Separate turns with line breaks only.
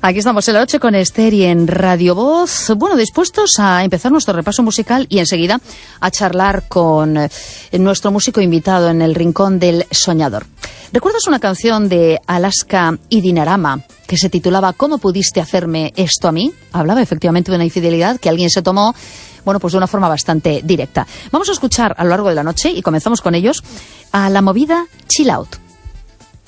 Aquí estamos en la noche con Esther y en Radio Voz. Bueno, dispuestos a empezar nuestro repaso musical y enseguida a charlar con nuestro músico invitado en el Rincón del Soñador. ¿Recuerdas una canción de Alaska y Dinarama que se titulaba ¿Cómo pudiste hacerme esto a mí? Hablaba efectivamente de una infidelidad que alguien se tomó, bueno, pues de una forma bastante directa. Vamos a escuchar a lo largo de la noche, y comenzamos con ellos, a la movida Chill Out.